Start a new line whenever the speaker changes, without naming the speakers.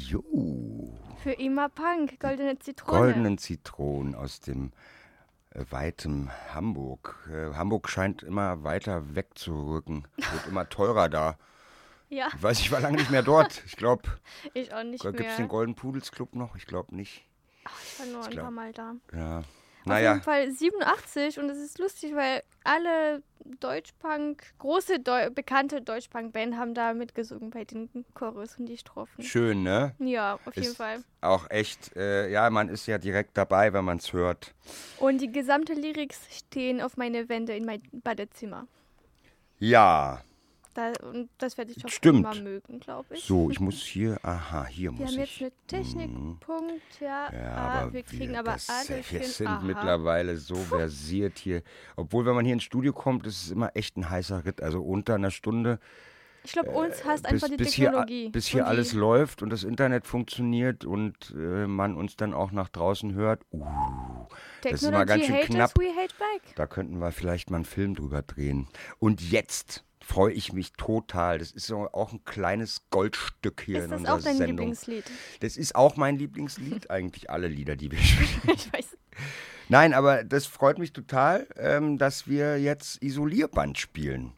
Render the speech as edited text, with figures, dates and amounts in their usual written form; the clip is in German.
Jo.
Für Ima Punk, Goldene Zitrone.
Goldenen Zitronen aus dem weitem Hamburg. Hamburg scheint immer weiter wegzurücken. Wird immer teurer da.
Ja,
Ich weiß, ich war lange nicht mehr dort. Ich glaube,
ich auch nicht
gibt es
mehr.
den Golden Pudels Club noch? Ich glaube nicht.
Ich war nur ein paar Mal da.
Ja.
Auf jeden Fall 87 und es ist lustig, weil alle große bekannte Deutschpunk-Band haben da mitgesungen bei den Chorus und die Strophen.
Schön, ne?
Ja, auf jeden Fall.
Auch echt, man ist ja direkt dabei, wenn man es hört.
Und die gesamte Lyrics stehen auf meine Wände in mein Badezimmer.
Ja.
Und das werde ich auch
Stimmt.
immer mögen, glaube ich.
So, ich muss hier
Wir haben jetzt einen Technikpunkt, ja.
aber
wir kriegen aber alle
wir
schön
sind mittlerweile so versiert hier. Obwohl, wenn man hier ins Studio kommt, ist es immer echt ein heißer Ritt. Also unter einer Stunde.
Ich glaube, uns hasst einfach die Technologie.
Bis hier alles läuft und das Internet funktioniert und man uns dann auch nach draußen hört. Das ist immer ganz schön knapp.
We hate back.
Da könnten wir vielleicht mal einen Film drüber drehen. Und jetzt freue ich mich total. Das ist so auch ein kleines Goldstück hier in unserer Sendung. Ist das auch dein Lieblingslied? Das ist auch mein Lieblingslied. Eigentlich alle Lieder, die wir spielen.
Ich weiß.
Nein, aber das freut mich total, dass wir jetzt Isolierband spielen.